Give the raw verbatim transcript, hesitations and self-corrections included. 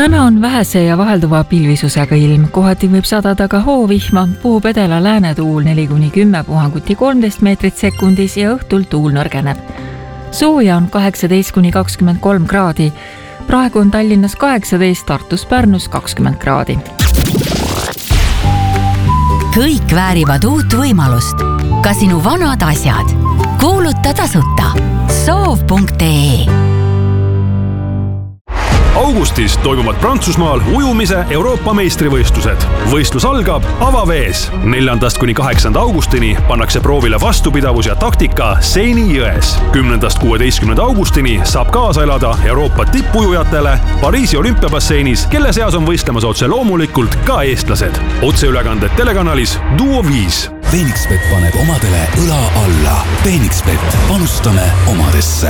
Täna on vähese ja vahelduva pilvisusega ilm. Kohati võib sadada ka hoovihma, puhub edela läänetuul neli kuni kümme puhanguti kolmteist meetrit sekundis ja õhtul tuul nõrgeneb. Sooja on kaheksateist kuni kakskümmend kolm kraadi. Praegu on Tallinnas kaheksateist, Tartus, Pärnus kakskümmend kraadi. Kõik väärivad uut võimalust. Ka sinu vanad asjad. Kuuluta tasuta. soov punkt ee Augustis toimuvad Prantsusmaal ujumise Euroopa meistrivõistlused. Võistlus algab avavees. neljandast kuni kaheksanda augustini pannakse proovile vastupidavus ja taktika Seini jões. kümnendast kuueteistkümnenda augustini saab kaasa elada Euroopa tippujujatele Pariisi olümpiabasseinis, kelle seas on võistlemas otse loomulikult ka eestlased. Otseülekanded telekanalis Duo viis. Phoenixbet paneb omadele õla alla. Phoenixbet, panustame omadesse.